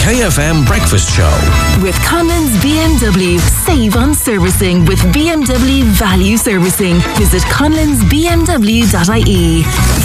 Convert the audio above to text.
KFM Breakfast Show. With Conlon's BMW. Save on servicing with BMW Value Servicing. Visit conlonsbmw.ie.